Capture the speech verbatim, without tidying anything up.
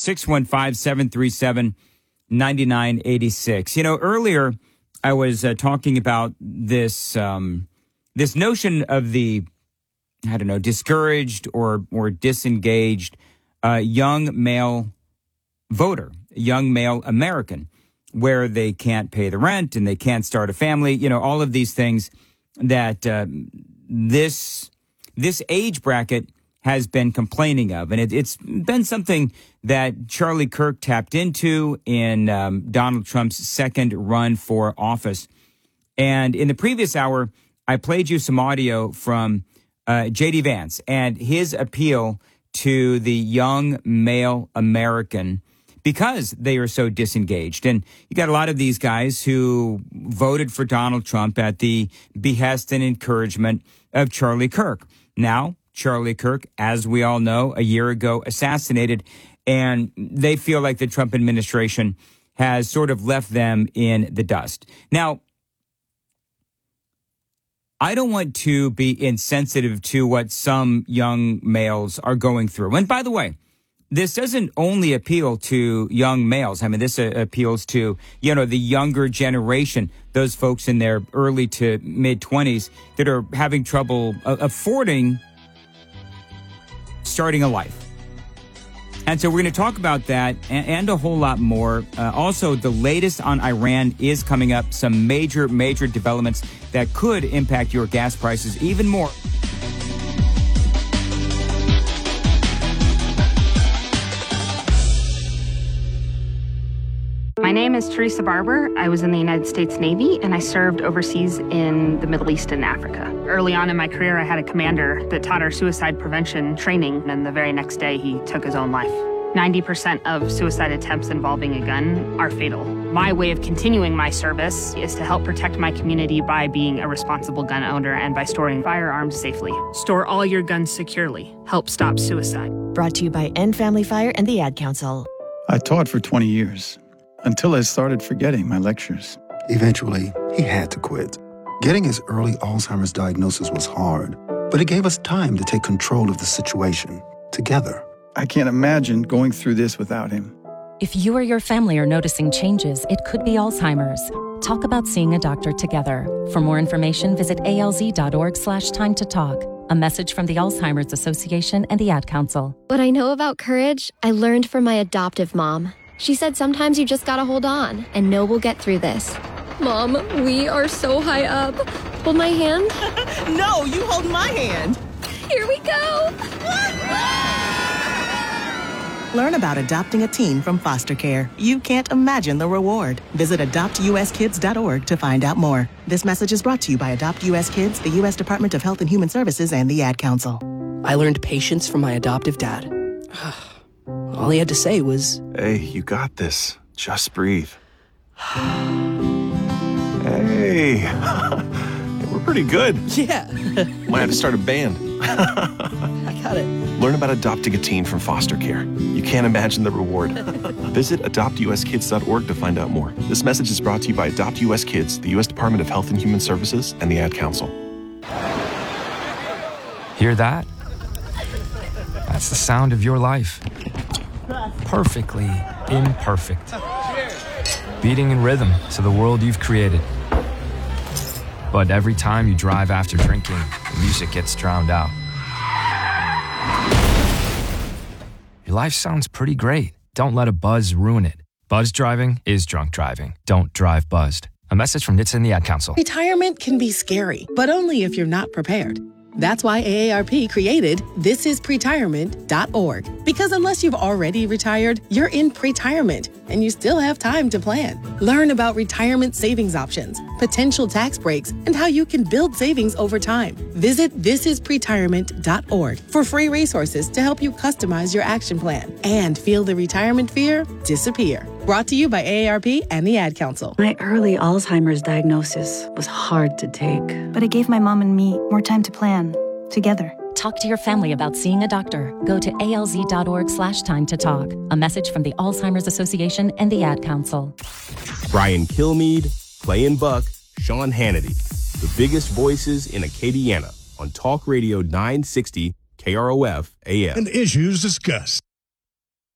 six one five, seven three seven, nine nine eight six. You know, earlier I was uh, talking about this um, this notion of the, I don't know, discouraged or, or disengaged uh, young male voter, young male American, where they can't pay the rent and they can't start a family, you know, all of these things that uh, this this age bracket has been complaining of. And it, it's been something that Charlie Kirk tapped into in um, Donald Trump's second run for office. And in the previous hour, I played you some audio from uh, J D Vance and his appeal to the young male American because they are so disengaged. And you got a lot of these guys who voted for Donald Trump at the behest and encouragement of Charlie Kirk. Now, Charlie Kirk, as we all know, a year ago assassinated, and they feel like the Trump administration has sort of left them in the dust. Now, I don't want to be insensitive to what some young males are going through. And by the way, this doesn't only appeal to young males. I mean, this uh, appeals to, you know, the younger generation, those folks in their early to mid-twenties that are having trouble uh, affording starting a life. And so we're going to talk about that and, and a whole lot more. Uh, also, the latest on Iran is coming up. Some major, major developments that could impact your gas prices even more. My name is Teresa Barber. I was in the United States Navy, and I served overseas in the Middle East and Africa. Early on in my career, I had a commander that taught our suicide prevention training, and the very next day, he took his own life. ninety percent of suicide attempts involving a gun are fatal. My way of continuing my service is to help protect my community by being a responsible gun owner and by storing firearms safely. Store all your guns securely. Help stop suicide. Brought to you by End Family Fire and the Ad Council. I taught for twenty years. Until I started forgetting my lectures. Eventually, he had to quit. Getting his early Alzheimer's diagnosis was hard, but it gave us time to take control of the situation together. I can't imagine going through this without him. If you or your family are noticing changes, it could be Alzheimer's. Talk about seeing a doctor together. For more information, visit alz.org slash time to talk. A message from the Alzheimer's Association and the Ad Council. What I know about courage, I learned from my adoptive mom. She said sometimes you just gotta hold on and know we'll get through this. Mom, we are so high up. Hold my hand. No, you hold my hand. Here we go. Learn about adopting a teen from foster care. You can't imagine the reward. Visit adopt u s kids dot org to find out more. This message is brought to you by Adopt U S Kids, the U S Department of Health and Human Services, and the Ad Council. I learned patience from my adoptive dad. All he had to say was, "Hey, you got this. Just breathe." Hey, we're pretty good. Yeah. Might have to start a band. I got it. Learn about adopting a teen from foster care. You can't imagine the reward. Visit adopt u s kids dot org to find out more. This message is brought to you by Adopt U S Kids, the U S Department of Health and Human Services, and the Ad Council. Hear that? That's the sound of your life. Perfectly imperfect. Beating in rhythm to the world you've created. But every time you drive after drinking, the music gets drowned out. Your life sounds pretty great. Don't let a buzz ruin it. Buzz driving is drunk driving. Don't drive buzzed. A message from N H T S A and the Ad Council. Retirement can be scary, but only if you're not prepared. That's why A A R P created this is pretirement dot org. Because unless you've already retired, you're in pretirement and you still have time to plan. Learn about retirement savings options, potential tax breaks, and how you can build savings over time. Visit this is pretirement dot org for free resources to help you customize your action plan and feel the retirement fear disappear. Brought to you by A A R P and the Ad Council. My early Alzheimer's diagnosis was hard to take, but it gave my mom and me more time to plan together. Talk to your family about seeing a doctor. Go to alz.org slash time to talk. A message from the Alzheimer's Association and the Ad Council. Brian Kilmeade, Clay and Buck, Sean Hannity. The biggest voices in Acadiana on Talk Radio nine sixty K R O F A M. And issues discussed.